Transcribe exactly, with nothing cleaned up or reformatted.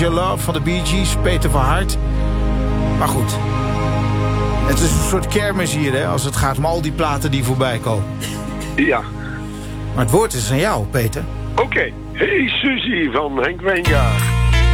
Your Love van de Bee Gees, Peter van Hart. Maar goed, het is een soort kermis hier, hè, als het gaat om al die platen die voorbij komen. Ja. Maar het woord is aan jou, Peter. Oké. Okay. Hey Suzy van Henk Wijngaard.